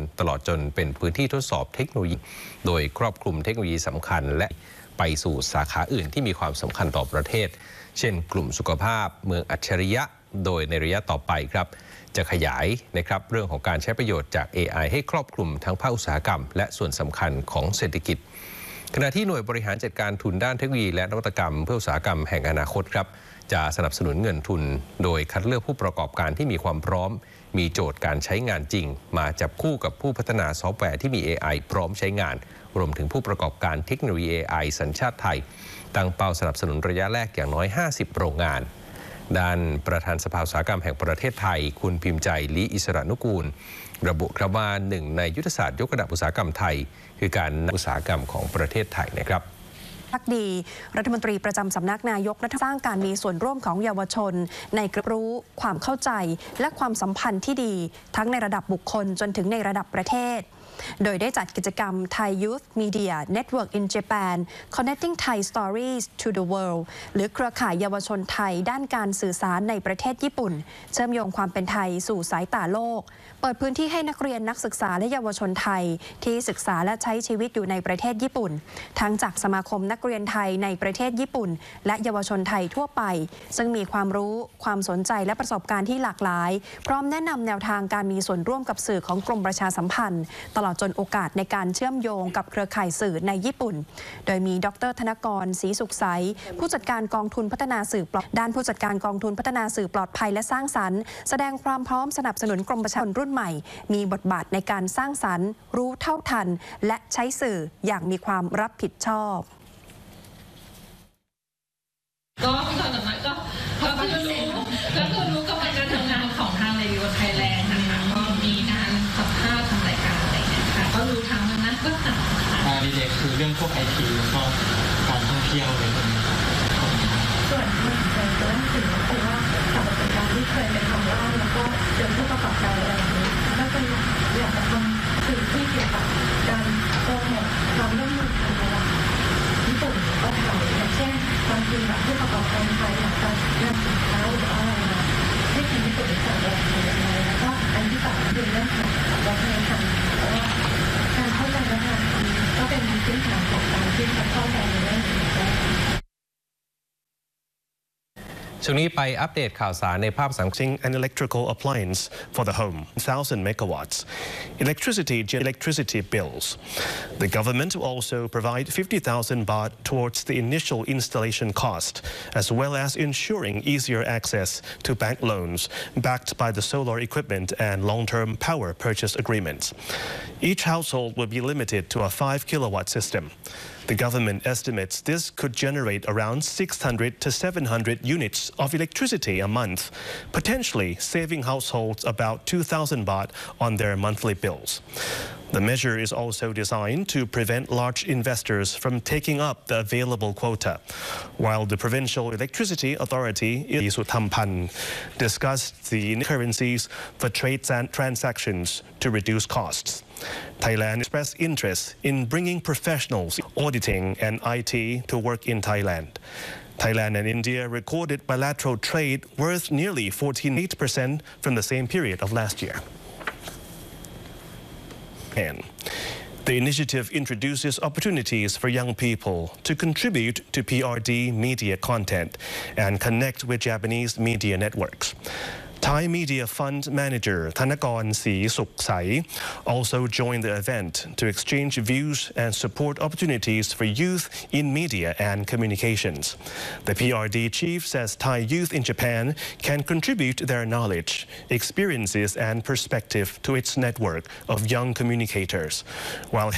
ตลอดจนเป็นพื้นที่ทดสอบเทคโนโลยีโดยครอบคลุมเทคโนโลยีสำคัญและไปสู่สาขาอื่นที่มีความสำคัญต่อประเทศเช่นกลุ่มสุขภาพเมืองอัจฉริยะโดยในระยะต่อไปครับจะขยายนะครับเรื่องของการใช้ประโยชน์จาก AI ให้ครอบคลุมทั้งภาคอุตสาหกรรมและส่วนสำคัญของเศรษฐกิจขณะที่หน่วยบริหารจัดการทุนด้านเทคโนโลยีและนวัตกรรมเพื่ออุตสาหกรรมแห่งอนาคตครับจะสนับสนุนเงินทุนโดยคัดเลือกผู้ประกอบการที่มีความพร้อมมีโจทย์การใช้งานจริงมาจับคู่กับผู้พัฒนาซอฟต์แวร์ที่มี AI พร้อมใช้งานรวมถึงผู้ประกอบการเทคโนโลยี AI สัญชาติไทยตั้งเป้าสนับสนุนระยะแรกอย่างน้อย50โรงงานด้านประธานสภาอุตสาหกรรมแห่งประเทศไทยคุณพิมพ์ใจลีอิสระนุกูลระบุครับว่าหนึ่งในยุทธศาสตร์ยกระดับอุตสาหกรรมไทยคือการนำอุตสาหกรรมของประเทศไทยนะครับพักดีรัฐมนตรีประจำสำนักนายกรัฐมนตรีสร้างการมีส่วนร่วมของเยาวชนในการรู้ความเข้าใจและความสัมพันธ์ที่ดีทั้งในระดับบุคคลจนถึงในระดับประเทศโดยได้จัดกิจกรรม Thai Youth Media Network in Japan Connecting Thai Stories to the World หรือเครือข่ายเยาวชนไทยด้านการสื่อสารในประเทศญี่ปุ่นเชื่อมโยงความเป็นไทยสู่สายตาโลกเปิดพื้นที่ให้นักเรียนนักศึกษาและเยาวชนไทยที่ศึกษาและใช้ชีวิตอยู่ในประเทศญี่ปุ่นทั้งจากสมาคมนักเรียนไทยในประเทศญี่ปุ่นและเยาวชนไทยทั่วไปซึ่งมีความรู้ความสนใจและประสบการณ์ที่หลากหลายพร้อมแนะนำแนวทางการมีส่วนร่วมกับสื่อของกรมประชาสัมพันธ์ตลอดจนโอกาสในการเชื่อมโยงกับเครือข่ายสื่อในญี่ปุ่นโดยมีดร.ธนกรศรีสุขใสผู้จัดการกองทุนพัฒนาสื่อด้านผู้จัดการกองทุนพัฒนาสื่อปลอดภัยและสร้างสรรค์แสดงความพร้อมสนับสนุนกรมประชาสัมพันธ์รุ่นใหม่มีบทบาทในการสร้างสรรค์รู้เท่าทันและใช้สื่ออย่างมีความรับผิดชอบก็ตอนนั้นก็รู้กระบวนการทำงานของทางเรดิโอไทยแลนด์นะคะก็มีงานสัมภาษณ์ทำรายการอะไรเนี่ยค่ะก็รู้ทางนั้นก็ต่างค่ะดีเด็กคือเรื่องพวกไอทีแล้วก็การท่องเที่ยวอะไรพวกนี้ส่วนที่เคยเรื่องสิ่งก็คือว่าจากประสบการณ์ที่เคยไปทำร้านแล้วก็เจอผู้ประกอบการอะไรอย่างนี้ก็จะอยากจะทำสิ่งที่เกี่ยวกับการโปรโมทความร่วมมือกันระหว่างญี่ปุ่นกับไทยอย่างเช่นบางทีแบบผู้ประกอบการไทยอยากจะนำสินค้าหรืออะไรมาให้ทางญี่ปุ่นสั่งอะไรแล้วก็อันที่สองคือเรื่องของวัฒนธรรมเพราะว่าการเข้าใจวัฒนธรรมก็เป็นพื้นฐานของการที่จะเข้าใจในเรื่องนี้ช่วงนี้ไปอัปเดตข่าวสารในภาพสังคม An electrical appliance for the home, 1,000 megawatts. Electricity bills. The government will also provide 50,000 baht towards the initial installation cost, as well as ensuring easier access to bank loans backed by the solar equipment and long-term power purchase agreements. Each household will be limited to a 5-kilowatt system. The government estimates this could generate around 600 to 700 units of electricity a month, potentially saving households about 2,000 baht on their monthly bills. The measure is also designed to prevent large investors from taking up the available quota, while the Provincial Electricity Authority, Suthampan, discussed the currencies for trade transactions to reduce costs. Thailand expressed interest in bringing professionals, auditing and IT to work in Thailand. Thailand and India recorded bilateral trade worth nearly 14.8% from the same period of last year. The initiative introduces opportunities for young people to contribute to PRD media content and connect with Japanese media networks. Thai Media Fund Manager Thanakorn Sri Sukhsai also joined the event to exchange views and support opportunities for youth in media and communications. The PRD chief says Thai youth in Japan can contribute their knowledge, experiences and perspective to its network of young communicators, while